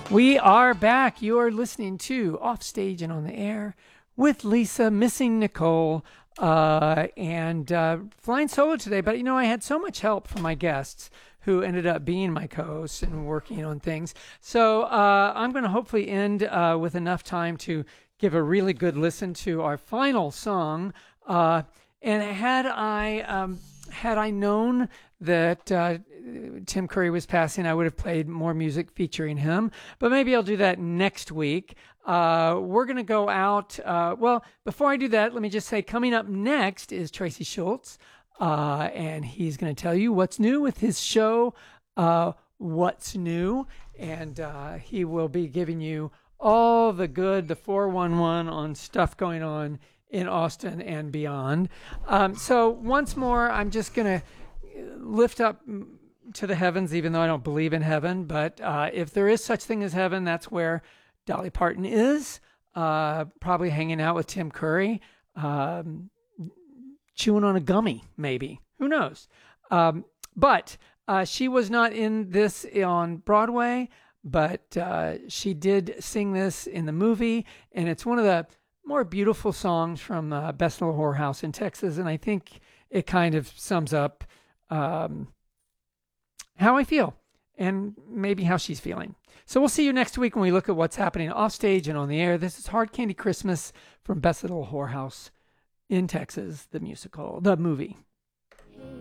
We are back. You are listening to Offstage and on the Air with Lisa, missing Nicole, and flying solo today. But you know, I had so much help from my guests who ended up being my co-hosts and working on things. So I'm going to hopefully end with enough time to give a really good listen to our final song. And had I known that Tim Curry was passing, I would have played more music featuring him. But maybe I'll do that next week. We're going to go out. Well, before I do that, let me just say coming up next is Tracy Schultz. And he's going to tell you what's new with his show, What's New. And he will be giving you all the good, the 411 on stuff going on in Austin and beyond. So once more, I'm just going to lift up to the heavens, even though I don't believe in heaven. But if there is such thing as heaven, that's where Dolly Parton is, probably hanging out with Tim Curry, chewing on a gummy, maybe. Who knows? But she was not in this on Broadway, but she did sing this in the movie, and it's one of the more beautiful songs from Best Little Whorehouse in Texas, and I think it kind of sums up how I feel and maybe how she's feeling. So we'll see you next week when we look at what's happening off stage and on the air. This is Hard Candy Christmas from Best Little Whorehouse in Texas, the musical, the movie.